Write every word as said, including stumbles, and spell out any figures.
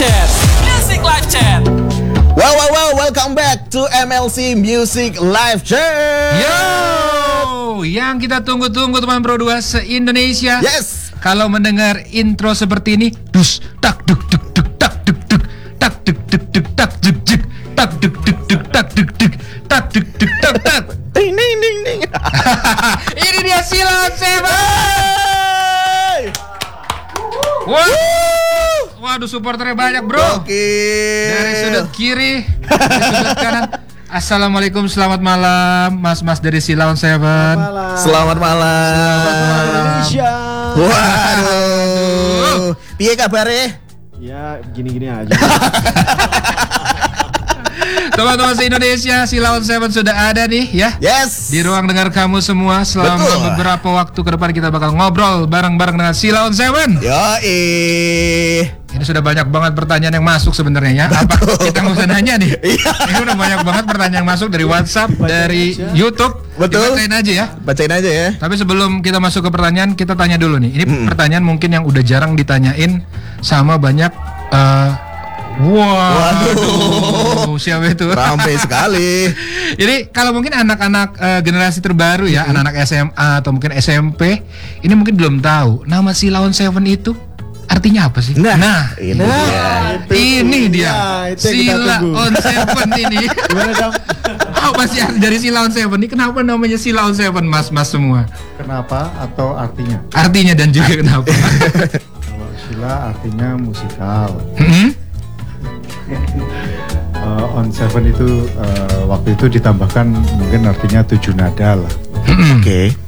Chat, Music Live Chat. Wow, wow, wow, welcome back to M L C Music Live Chat. Yo, yang kita tunggu-tunggu teman Pro dua se-Indonesia. Yes. Kalau mendengar intro seperti ini, dus tak duk duk duk tak duk duk tak duk duk duk tak duk duk tak duk duk duk tak duk duk tak duk duk tak tak. Ding ding ding ding. Ini dia Silon Seven. Hey! Wah. Waduh, supporternya banyak, bro. Oke. Dari sudut kiri, dari sudut kanan. Assalamualaikum, selamat malam, mas-mas dari Silon Seven. Selamat malam. Indonesia. Waduh. Piye kabare? Ya gini-gini aja. Teman-teman se-Indonesia, Silon Seven sudah ada nih ya. Yes. Di ruang dengar kamu semua. Selama Betul. beberapa waktu ke depan kita bakal ngobrol bareng-bareng dengan Silon Seven. Yoi. Ini sudah banyak banget pertanyaan yang masuk sebenarnya ya. Apa kita nggak usah nanya nih? Iya. Ini udah banyak banget pertanyaan yang masuk dari WhatsApp, Bacain dari aja. YouTube. Betul. Dibacain aja ya. Bacain aja ya. Tapi sebelum kita masuk ke pertanyaan, kita tanya dulu nih. Ini pertanyaan mungkin yang udah jarang ditanyain sama banyak. Uh, Waduh, siapa itu? Ramai sekali. Jadi kalau mungkin anak-anak uh, generasi terbaru ya, anak-anak S M A atau mungkin S M P, ini mungkin belum tahu nama Silon Seven itu artinya apa sih? Nah, ini dia. ini dia. Ya, itu yang kita Sila tunggu. on Seven ini. Gimana dong? Apa sih arti dari Sila on Seven ini? Kenapa namanya Sila on Seven, mas-mas semua? Kenapa atau artinya? Artinya dan juga kenapa? Kalau Sila artinya musikal. Hmm? Uh, on seven itu uh, waktu itu ditambahkan mungkin artinya tujuh nada lah. Oke.